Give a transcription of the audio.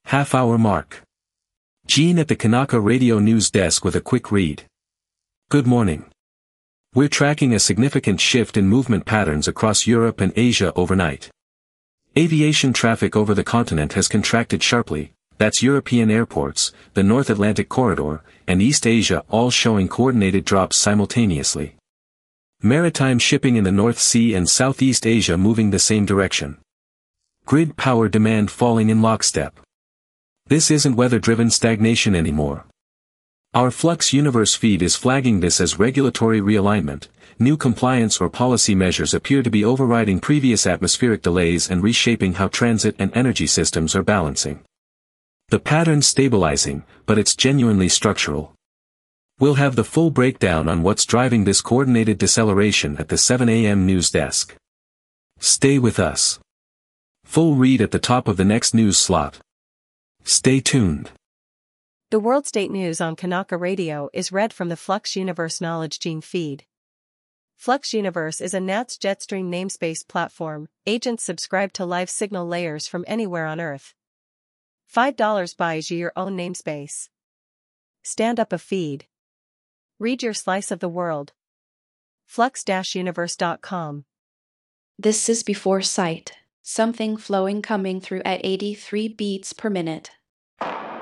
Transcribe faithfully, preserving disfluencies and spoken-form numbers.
Half-hour mark. Gene at the Kanaka Radio News Desk with a quick read. Good morning. We're tracking a significant shift in movement patterns across Europe and Asia overnight. Aviation traffic over the continent has contracted sharply, that's European airports, the North Atlantic Corridor, and East Asia all showing coordinated drops simultaneously. Maritime shipping in the North Sea and Southeast Asia moving the same direction. Grid power demand falling in lockstep. This isn't weather-driven stagnation anymore. Our Flux Universe feed is flagging this as regulatory realignment. New compliance or policy measures appear to be overriding previous atmospheric delays and reshaping how transit and energy systems are balancing. The pattern's stabilizing, but it's genuinely structural. We'll have the full breakdown on what's driving this coordinated deceleration at the seven a m news desk. Stay with us. Full read at the top of the next news slot. Stay tuned. The World State News on Kanaka Radio is read from the Flux Universe Knowledge Gene feed. Flux Universe is a N A T S Jetstream namespace platform. Agents subscribe to live signal layers from anywhere on Earth. five dollars buys you your own namespace. Stand up a feed. Read your slice of the world. flux universe dot com. This is before sight, something flowing coming through at eighty-three beats per minute.